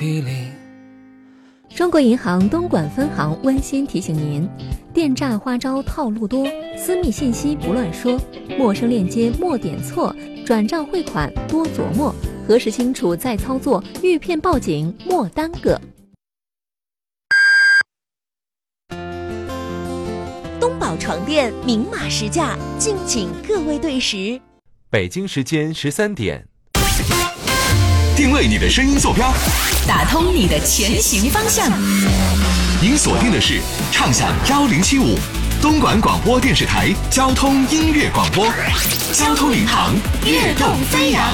中国银行东莞分行温馨提醒您：电诈花招套路多，私密信息不乱说，陌生链接莫点错，转账汇款多琢磨，核实清楚再操作，遇骗报警莫耽搁。 东宝床垫明码实价，敬请各位对时。 北京时间13点。 定位你的声音坐标， 打通你的前行方向。 您锁定的是畅享1075东莞广播电视台交通音乐广播，交通领航，跃动飞扬。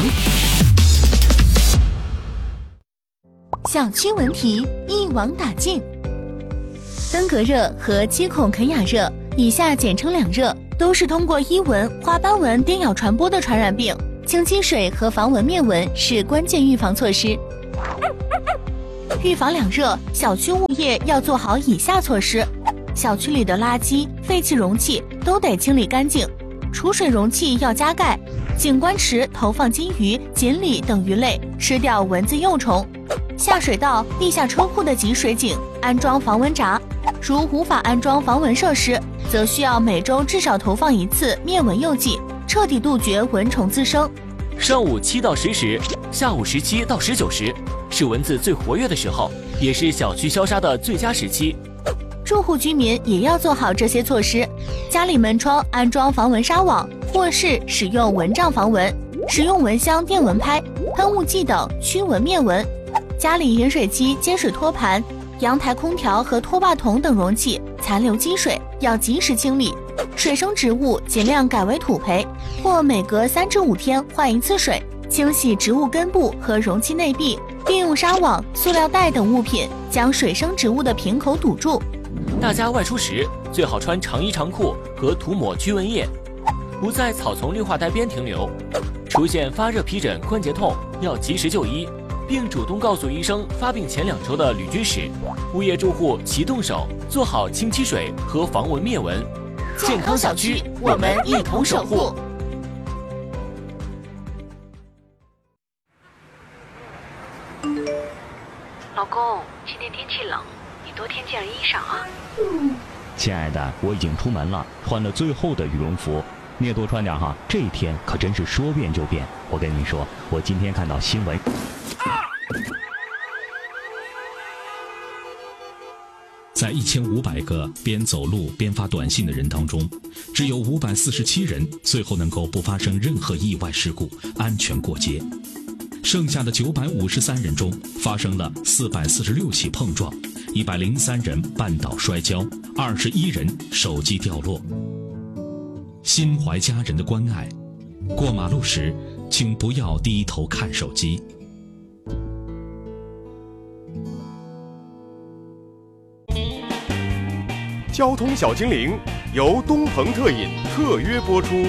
小区文题一网打尽。登革热和肌孔肯雅热，以下简称两热，都是通过衣蚊、花斑蚊叮咬传播的传染病。清积水和防蚊灭蚊是关键预防措施。预防两热，小区物业要做好以下措施：小区里的垃圾、废弃容器都得清理干净，储水容器要加盖，景观池投放金鱼、锦鲤等鱼类，吃掉蚊子幼虫。下水道、地下车库的集水井安装防蚊闸，如无法安装防蚊设施，则需要每周至少投放1次灭蚊诱剂，彻底杜绝蚊虫滋生。 上午7到10时，下午17到19时，是蚊子最活跃的时候，也是小区消杀的最佳时期。 住户居民也要做好这些措施，家里门窗安装防蚊纱网，卧室使用蚊帐防蚊，使用蚊香、电蚊拍、喷雾剂等驱蚊灭蚊。家里饮水机、接水托盘、阳台空调和拖把桶等容器残留积水要及时清理，水生植物尽量改为土培，或每隔3至5天换1次水，清洗植物根部和容器内壁，并用纱网、塑料袋等物品将水生植物的瓶口堵住。 大家外出时最好穿长衣长裤和涂抹驱蚊液，不在草丛绿化带边停留。出现发热、皮疹、关节痛要及时就医，并主动告诉医生发病前2周的旅居史。物业住户齐动手，做好清积水和防蚊灭蚊。健康小区，我们一同守护。 老公，今天天气冷，你多添件衣裳啊。 亲爱的，我已经出门了，穿了最厚的羽绒服，你也多穿点哈。这一天可真是说变就变。我跟你说，我今天看到新闻。 在1500个边走路边发短信的人当中，只有547人最后能够不发生任何意外事故，安全过街。剩下的953人中，发生了446起碰撞，103人绊倒摔跤，21人手机掉落。心怀家人的关爱，过马路时请不要低头看手机。 交通小精灵由东鹏特饮特约播出。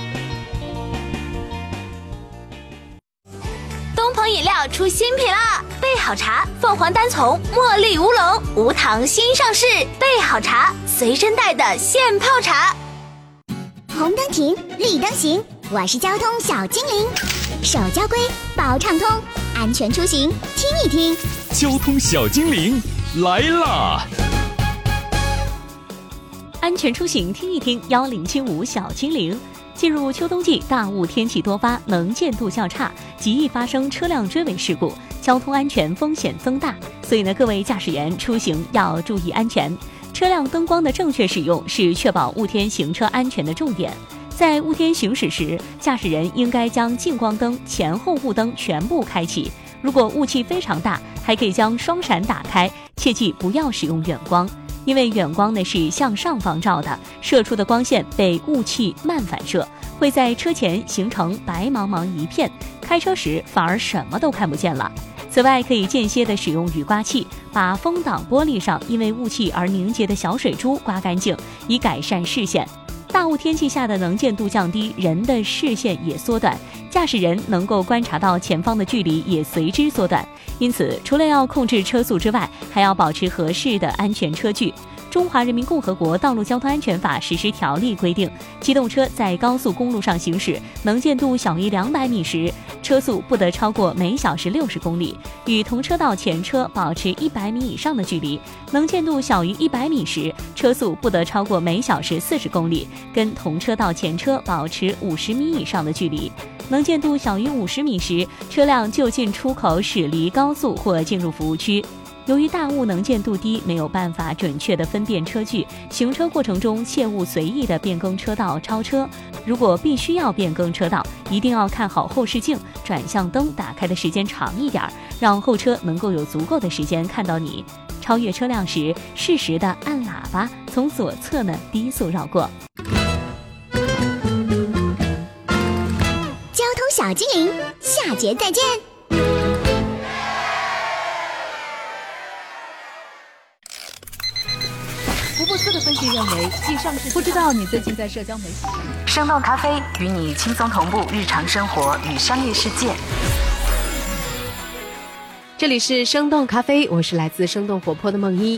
东鹏饮料出新品啦！备好茶，凤凰单丛茉莉乌龙无糖新上市，备好茶，随身带的现泡茶。 红灯停，绿灯行，我是交通小精灵，手交规，保畅通，安全出行听一听。 交通小精灵来啦！ 安全出行听一听，1075小精灵。进入秋冬季，大雾天气多发，能见度较差，极易发生车辆追尾事故，交通安全风险增大。所以呢，各位驾驶员出行要注意安全。车辆灯光的正确使用是确保雾天行车安全的重点。在雾天行驶时，驾驶人应该将近光灯、前后雾灯全部开启。如果雾气非常大，还可以将双闪打开，切记不要使用远光。因为远光呢是向上方照的，射出的光线被雾气慢反射，会在车前形成白茫茫一片，开车时反而什么都看不见了。此外，可以间歇地使用雨刮器，把风挡玻璃上因为雾气而凝结的小水珠刮干净，以改善视线。大雾天气下的能见度降低，人的视线也缩短，驾驶人能够观察到前方的距离也随之缩短。因此，除了要控制车速之外，还要保持合适的安全车距。 中华人民共和国道路交通安全法实施条例规定，机动车在高速公路上行驶，能见度小于200米时，车速不得超过每小时60公里，与同车道前车保持100米以上的距离；能见度小于100米时，车速不得超过每小时40公里，跟同车道前车保持50米以上的距离。能见度小于50米时，车辆就近出口驶离高速或进入服务区。由于大雾能见度低，没有办法准确地分辨车距，行车过程中切勿随意地变更车道超车。如果必须要变更车道，一定要看好后视镜，转向灯打开的时间长一点，让后车能够有足够的时间看到你。超越车辆时，适时地按喇叭，从左侧呢低速绕过。 交通小精灵，下节再见。 福布斯的分析认为，继上市不知道你最近在社交媒体上。 生动咖啡与你轻松同步日常生活与商业世界。 这里是生动咖啡，我是来自生动活泼的梦一。